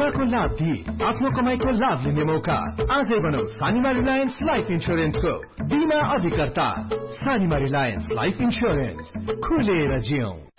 बीमाको लाभ दिई आफ्नो कमाईको लाभ लिने मौका। आजै बनौ सानिमा रिलायन्स लाइफ इन्स्योरेन्सको बीमा अधिकर्ता। सानिमा रिलायन्स लाइफ इन्स्योरेन्स, खुलेर जियौं।